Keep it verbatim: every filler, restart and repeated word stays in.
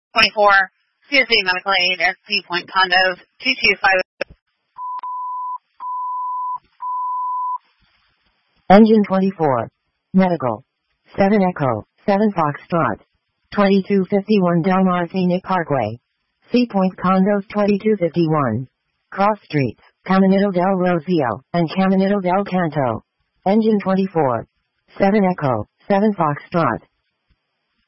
twenty-four, C S A Medical Aid at Sea Point Condos, two two five. Engine twenty-four. Medical. seven Echo, seven Foxtrot. twenty-two fifty-one Del Mar Scenic Parkway. Sea Point Condos twenty-two fifty-one. Cross Streets, Caminito del Rosio, and Caminito del Canto. Engine twenty-four. seven Echo, seven Foxtrot.